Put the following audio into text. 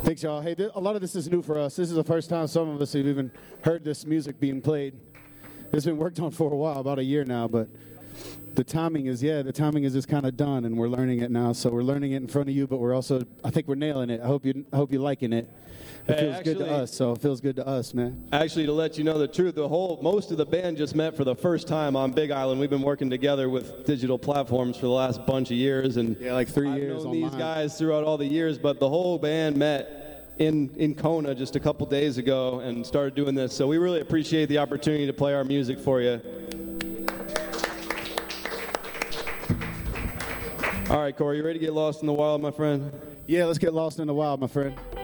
Thanks, y'all. Hey, a lot of this is new for us. This is the first time some of us have even heard this music being played. It's been worked on for a while, about a year now, but the timing is just kind of done, and we're learning it now. So we're learning it in front of you, but I think we're nailing it. I hope you're liking it. It feels good to us, so it feels good to us, man. Actually, to let you know the truth, most of the band just met for the first time on Big Island. We've been working together with digital platforms for the last bunch of years, and like 3 years. I've known these guys throughout all the years, but the whole band met in Kona just a couple days ago and started doing this. So we really appreciate the opportunity to play our music for you. All right, Corey, you ready to get lost in the wild, my friend? Yeah, let's get lost in the wild, my friend.